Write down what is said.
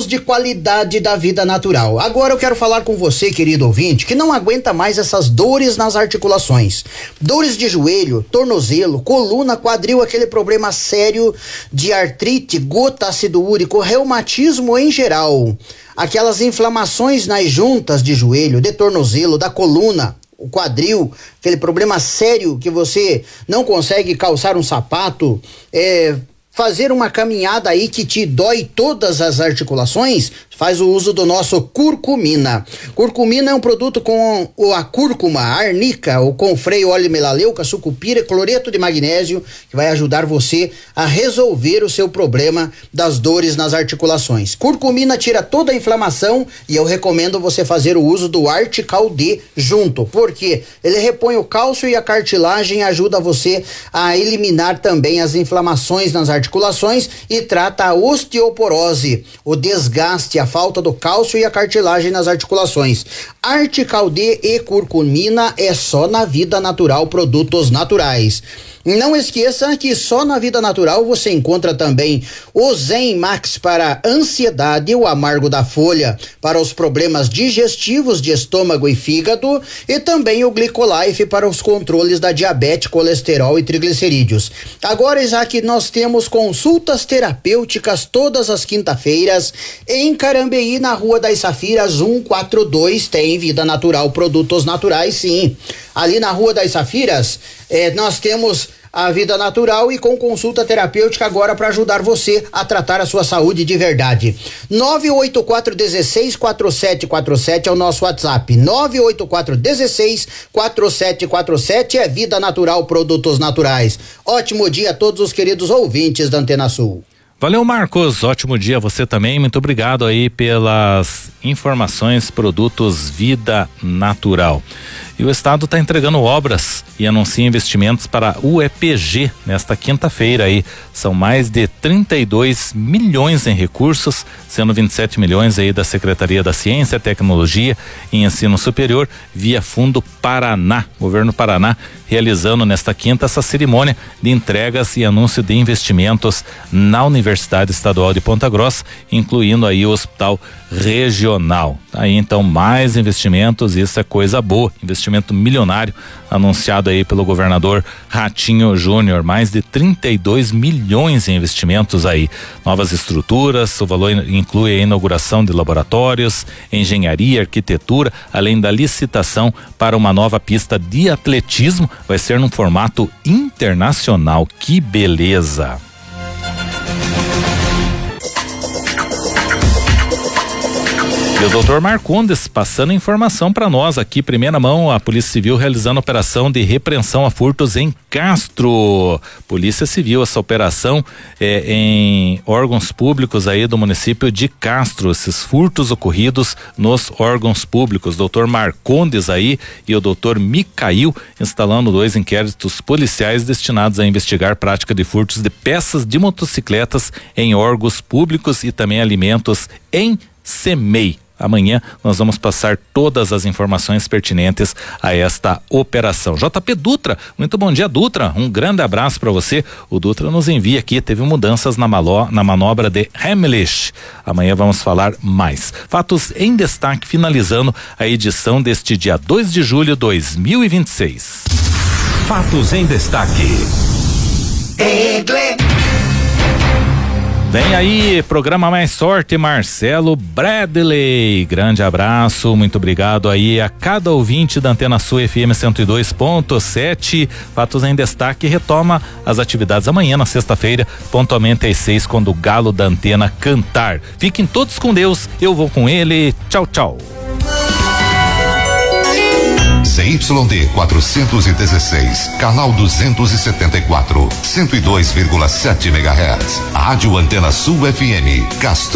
de qualidade da vida natural. Agora eu quero falar com você, querido ouvinte, que não aguenta mais essas dores nas articulações. Dores de joelho, tornozelo, coluna, quadril, aquele problema sério de artrite, gota, ácido úrico, reumatismo em geral. Aquelas inflamações nas juntas de joelho, de tornozelo, da coluna, o quadril, aquele problema sério que você não consegue calçar um sapato, fazer uma caminhada aí que te dói todas as articulações, faz o uso do nosso curcumina. Curcumina é um produto com a cúrcuma, a arnica, o confreio, óleo melaleuca, sucupira, cloreto de magnésio, que vai ajudar você a resolver o seu problema das dores nas articulações. Curcumina tira toda a inflamação e eu recomendo você fazer o uso do Artical D junto, porque ele repõe o cálcio e a cartilagem, ajuda você a eliminar também as inflamações nas articulações e trata a osteoporose, o desgaste, a falta do cálcio e a cartilagem nas articulações. Artical D e curcumina é só na Vida Natural Produtos Naturais. Não esqueça que só na Vida Natural você encontra também o Zen Max para ansiedade, o amargo da folha para os problemas digestivos de estômago e fígado e também o Glicolife para os controles da diabetes, colesterol e triglicerídeos. Agora, Isaac, nós temos consultas terapêuticas todas as quinta-feiras em Carambeí, na Rua das Safiras 142, tem Vida Natural Produtos Naturais, sim. Ali na Rua das Safiras, nós temos a Vida Natural e com consulta terapêutica agora para ajudar você a tratar a sua saúde de verdade. 984-16-4747 é o nosso WhatsApp. 984-16-4747 é Vida Natural Produtos Naturais. Ótimo dia a todos os queridos ouvintes da Antena Sul. Valeu, Marcos, ótimo dia a você também, muito obrigado aí pelas informações, produtos Vida Natural. E o Estado está entregando obras e anuncia investimentos para o UEPG nesta quinta-feira aí. São mais de 32 milhões em recursos, sendo 27 milhões aí da Secretaria da Ciência, Tecnologia e Ensino Superior via Fundo Paraná. Governo Paraná realizando nesta quinta essa cerimônia de entregas e anúncio de investimentos na Universidade Estadual de Ponta Grossa, incluindo aí o Hospital Regional. Aí então mais investimentos, isso é coisa boa, investimento milionário anunciado aí pelo governador Ratinho Júnior, mais de 32 milhões em investimentos aí, novas estruturas, o valor inclui a inauguração de laboratórios, engenharia, arquitetura, além da licitação para uma nova pista de atletismo, vai ser num formato internacional, que beleza! E o doutor Marcondes passando informação para nós aqui, primeira mão, a Polícia Civil realizando operação de repreensão a furtos em Castro. Polícia Civil, essa operação em órgãos públicos aí do município de Castro, esses furtos ocorridos nos órgãos públicos. Doutor Marcondes aí e o doutor Micail instalando 2 inquéritos policiais destinados a investigar prática de furtos de peças de motocicletas em órgãos públicos e também alimentos em CEMEI. Amanhã nós vamos passar todas as informações pertinentes a esta operação. JP Dutra, muito bom dia, Dutra, um grande abraço para você. O Dutra nos envia aqui, teve mudanças na manobra de Hemlich. Amanhã vamos falar mais. Fatos em destaque, finalizando a edição deste dia 2 de julho de 2026. Fatos em destaque. Vem aí, programa Mais Sorte, Marcelo Bradley. Grande abraço, muito obrigado aí a cada ouvinte da Antena Sul FM 102.7. Fatos em destaque retoma as atividades amanhã, na sexta-feira, pontualmente às 6, quando o galo da antena cantar. Fiquem todos com Deus, eu vou com ele. Tchau, tchau. CYD 416, canal 274, 102,7 MHz. Rádio Antena Sul FM, Castro.